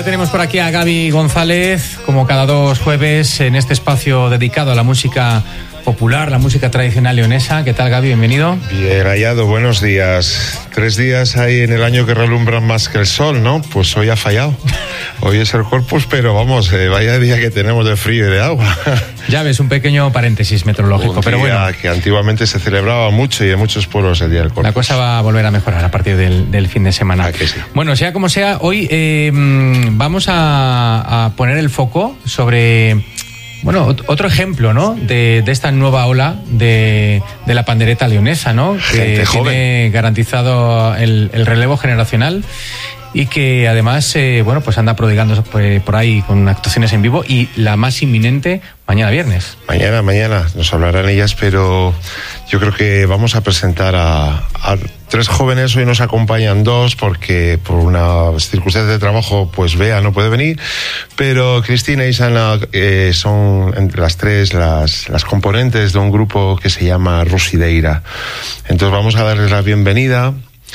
Ya tenemos por aquí a Gaby González, como cada 2 jueves, en este espacio dedicado a la música popular, la música tradicional leonesa. ¿Qué tal, Gaby? Bienvenido. Bien hallado, buenos días. 3 días hay en el año que relumbran más que el sol, ¿no? Pues hoy ha fallado. Hoy es el Corpus, pero vamos, vaya día que tenemos de frío y de agua. Ya ves, un pequeño paréntesis meteorológico, pero bueno. Que antiguamente se celebraba mucho y en muchos pueblos el día del Corpus. La cosa va a volver a mejorar a partir del fin de semana. ¿A que sí? Bueno, sea como sea, hoy vamos a poner el foco sobre... Bueno, otro ejemplo, ¿no? De esta nueva ola de la pandereta leonesa, ¿no? Que tiene garantizado el relevo generacional y que además, bueno, pues anda prodigándose por ahí con actuaciones en vivo, y la más inminente mañana viernes. Mañana nos hablarán ellas, pero yo creo que vamos a presentar a 3 jóvenes. Hoy nos acompañan 2 porque por una circunstancia de trabajo pues Bea no puede venir, pero Cristina y Sana son entre las 3 las componentes de un grupo que se llama Rusideira. Entonces vamos a darles la bienvenida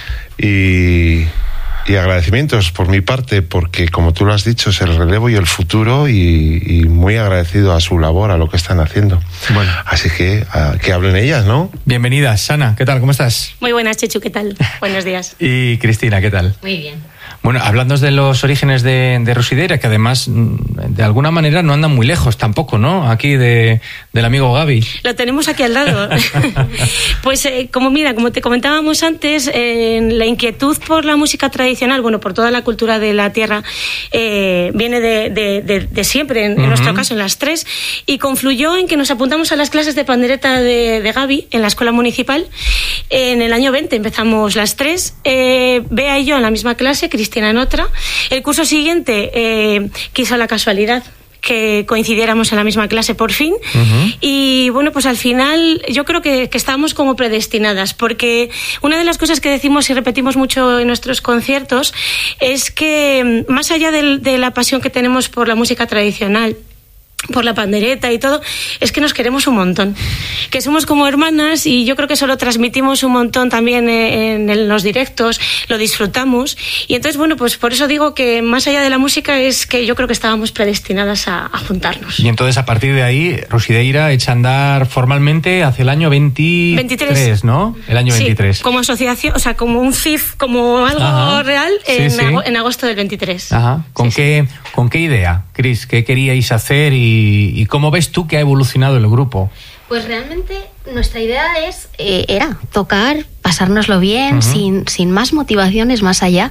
y agradecimientos por mi parte, porque como tú lo has dicho, es el relevo y el futuro, y muy agradecido a su labor, a lo que están haciendo. Bueno, así que hablen ellas, ¿no? Bienvenidas. Sana, ¿qué tal? ¿Cómo estás? Muy buenas, Chechu, ¿qué tal? Buenos días. Y Cristina, ¿qué tal? Muy bien. Bueno, hablándonos de los orígenes de Rusideira, que además de alguna manera no andan muy lejos tampoco, ¿no? Aquí del amigo Gaby. Lo tenemos aquí al lado. Pues como te comentábamos antes, la inquietud por la música tradicional, bueno, por toda la cultura de la tierra, viene de siempre, en nuestro caso, en las 3, y confluyó en que nos apuntamos a las clases de pandereta de Gaby en la escuela municipal. En el año 20 empezamos las 3, Bea y yo en la misma clase, Cristina en otra. El curso siguiente quiso la casualidad que coincidiéramos en la misma clase por fin. Y bueno, pues al final yo creo que estábamos como predestinadas, porque una de las cosas que decimos y repetimos mucho en nuestros conciertos es que más allá de la pasión que tenemos por la música tradicional, por la pandereta y todo, es que nos queremos un montón, que somos como hermanas, y yo creo que eso lo transmitimos un montón también en los directos, lo disfrutamos, y entonces bueno, pues por eso digo que más allá de la música es que yo creo que estábamos predestinadas a juntarnos. Y entonces a partir de ahí Rusideira echa a andar formalmente hacia el año 23, ¿no? El año 23. Sí, como asociación, o sea, como un CIF, como algo real, en agosto del 23. Ajá. ¿Con qué idea, Cris? ¿Qué queríais hacer y cómo ves tú que ha evolucionado el grupo? Pues realmente nuestra idea era tocar, pasárnoslo bien, sin más motivaciones más allá,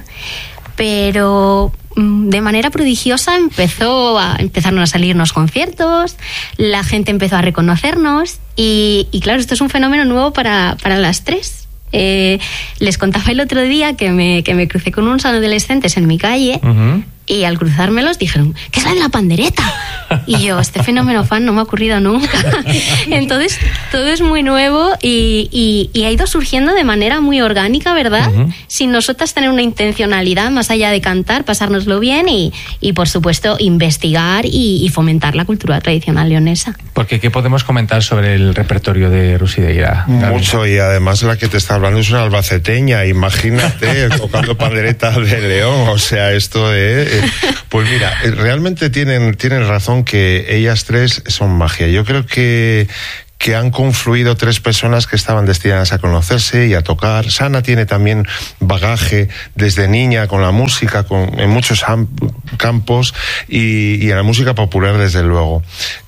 pero de manera prodigiosa empezaron a salirnos conciertos, la gente empezó a reconocernos, y claro, esto es un fenómeno nuevo para las 3. Les contaba el otro día que me crucé con unos adolescentes en mi calle, y al cruzármelos dijeron, ¿qué es la de la pandereta? Y yo, este fenómeno fan no me ha ocurrido nunca. Entonces, todo es muy nuevo y ha ido surgiendo de manera muy orgánica, ¿verdad? Sin nosotras tener una intencionalidad más allá de cantar, pasárnoslo bien y por supuesto, investigar y fomentar la cultura tradicional leonesa. Porque, ¿qué podemos comentar sobre el repertorio de Rusideira? Mucho, y además la que te está hablando es una albaceteña, imagínate, tocando pandereta de León, o sea, esto de... Pues mira, realmente tienen razón que ellas 3 son magia. Yo creo que han confluido 3 personas que estaban destinadas a conocerse y a tocar. Sana tiene también bagaje desde niña con la música, en muchos campos, y en la música popular desde luego.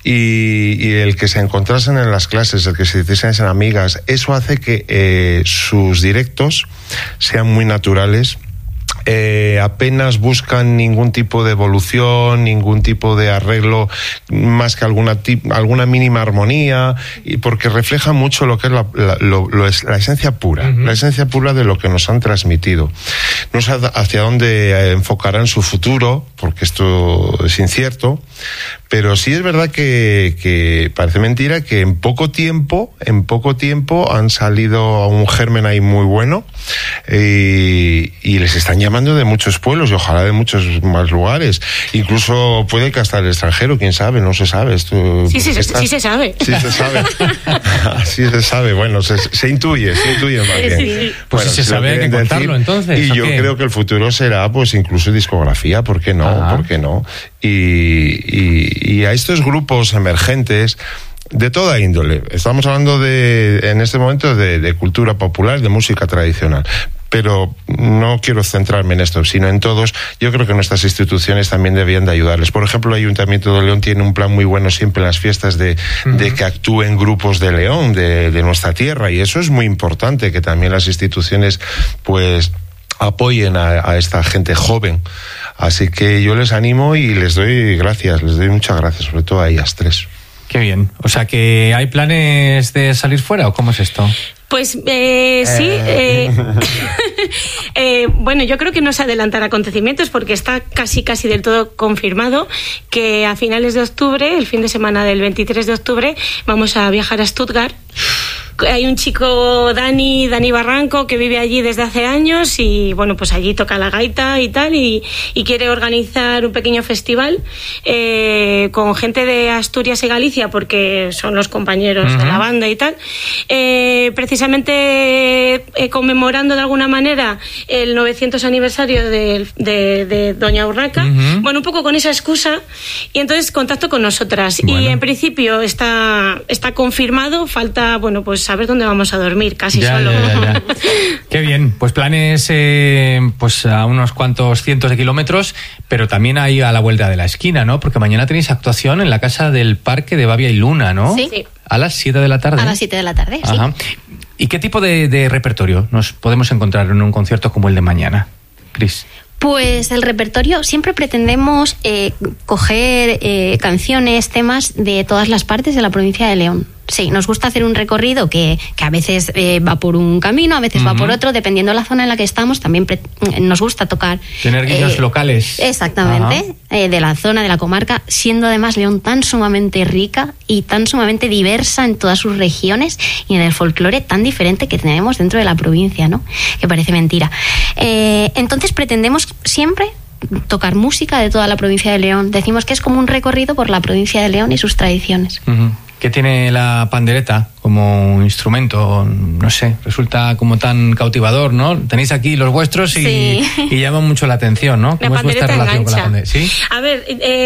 Y el que se encontrasen en las clases, el que se hiciesen amigas, eso hace que sus directos sean muy naturales. Apenas buscan ningún tipo de evolución, ningún tipo de arreglo, más que alguna mínima armonía, y porque refleja mucho lo que es la esencia pura, la esencia pura de lo que nos han transmitido. No sé hacia dónde enfocarán su futuro, porque esto es incierto, pero sí es verdad que parece mentira que en poco tiempo han salido a un germen ahí muy bueno, y les están llamando llamando de muchos pueblos y ojalá de muchos más lugares. Incluso puede que hasta el extranjero, quién sabe, no se sabe. Esto, sí se sabe. Sí se sabe. Sí se sabe. Bueno, se intuye más bien. Sí. Pues bueno, si se sabe, hay que contarlo entonces. Y yo creo que el futuro será, pues, incluso discografía, ¿por qué no? Ajá. ¿Por qué no? Y a estos grupos emergentes de toda índole, estamos hablando en este momento de cultura popular, de música tradicional, pero no quiero centrarme en esto, sino en todos. Yo creo que nuestras instituciones también deberían de ayudarles. Por ejemplo, el Ayuntamiento de León tiene un plan muy bueno siempre en las fiestas de que actúen grupos de León, de nuestra tierra, y eso es muy importante, que también las instituciones pues apoyen a esta gente joven. Así que yo les animo y les doy muchas gracias, sobre todo a ellas tres. Qué bien. O sea, ¿que hay planes de salir fuera o cómo es esto? Pues sí. Bueno, yo creo que no se adelantará acontecimientos porque está casi del todo confirmado que a finales de octubre, el fin de semana del 23 de octubre, vamos a viajar a Stuttgart. Hay un chico, Dani Barranco, que vive allí desde hace años y, bueno, pues allí toca la gaita y tal, y quiere organizar un pequeño festival con gente de Asturias y Galicia, porque son los compañeros de la banda y tal, precisamente conmemorando de alguna manera el 900 aniversario de Doña Urraca, bueno, un poco con esa excusa, y entonces contacto con nosotras. Bueno. Y en principio está confirmado, falta, bueno, pues saber dónde vamos a dormir, casi solo. Ya. Qué bien, pues planes pues a unos cuantos cientos de kilómetros, pero también ahí a la vuelta de la esquina, ¿no? Porque mañana tenéis actuación en la Casa del Parque de Bavia y Luna, ¿no? Sí. A las 7 de la tarde. A las 7 de la tarde, sí. Ajá. ¿Y qué tipo de repertorio nos podemos encontrar en un concierto como el de mañana, Cris? Pues el repertorio, siempre pretendemos coger canciones, temas de todas las partes de la provincia de León. Sí, nos gusta hacer un recorrido que a veces va por un camino, a veces va por otro, dependiendo de la zona en la que estamos. También nos gusta tocar. Tener guiños locales. Exactamente, de la zona, de la comarca, siendo además León tan sumamente rica y tan sumamente diversa en todas sus regiones y en el folclore tan diferente que tenemos dentro de la provincia, ¿no? Que parece mentira. Entonces pretendemos siempre tocar música de toda la provincia de León. Decimos que es como un recorrido por la provincia de León y sus tradiciones. ¿Qué tiene la pandereta como instrumento? No sé, resulta como tan cautivador, ¿no? Tenéis aquí los vuestros y llaman mucho la atención, ¿no? ¿Cómo es vuestra relación con la pandereta? ¿Sí? A ver,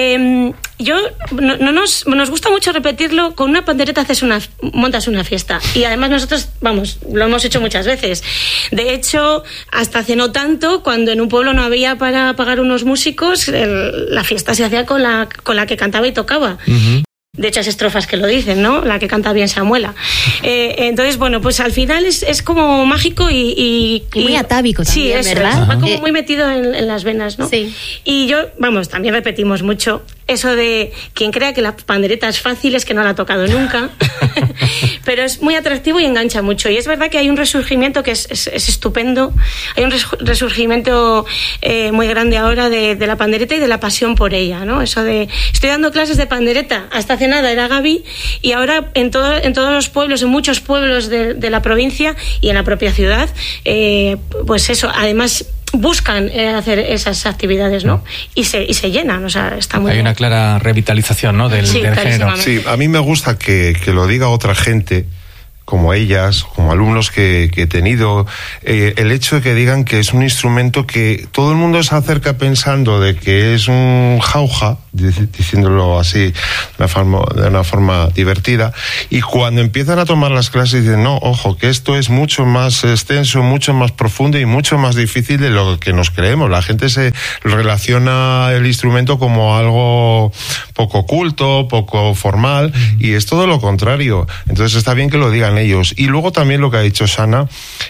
nos gusta mucho repetirlo. Con una pandereta montas una fiesta, y además nosotros, vamos, lo hemos hecho muchas veces. De hecho, hasta hace no tanto, cuando en un pueblo no había para pagar unos músicos, la fiesta se hacía con la que cantaba y tocaba. De hecho, hay estrofas que lo dicen, ¿no? La que canta bien se amuela. Entonces, bueno, pues al final es como mágico y muy atávico también, sí, ¿verdad? Va como muy metido en las venas, ¿no? Sí. Y también repetimos mucho eso de quien crea que la pandereta es fácil es que no la ha tocado nunca. Pero es muy atractivo y engancha mucho. Y es verdad que hay un resurgimiento que es estupendo. Hay un resurgimiento muy grande ahora de la pandereta y de la pasión por ella, ¿no? Eso de, estoy dando clases de pandereta, hasta hace nada era Gaby, y ahora en todos los pueblos, en muchos pueblos de la provincia y en la propia ciudad, pues eso, además buscan hacer esas actividades, ¿no? Y se llenan, o sea, está muy bien. Hay una clara revitalización, ¿no? del género. Sí, a mí me gusta que lo diga otra gente, como ellas, como alumnos que he tenido, el hecho de que digan que es un instrumento que todo el mundo se acerca pensando de que es un jauja, diciéndolo así de una forma divertida, y cuando empiezan a tomar las clases dicen, no, ojo, que esto es mucho más extenso, mucho más profundo y mucho más difícil de lo que nos creemos. La gente se relaciona el instrumento como algo poco culto, poco formal, y es todo lo contrario. Entonces está bien que lo digan ellos. Y luego también lo que ha dicho Sana,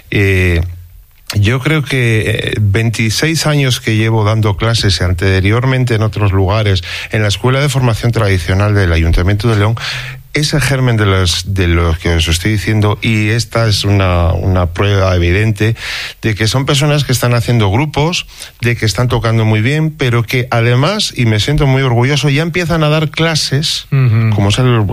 yo creo que 26 años que llevo dando clases anteriormente en otros lugares, en la Escuela de Formación Tradicional del Ayuntamiento de León, ese germen de lo que os estoy diciendo, y esta es una prueba evidente de que son personas que están haciendo grupos, de que están tocando muy bien, pero que además, y me siento muy orgulloso, ya empiezan a dar clases, como es el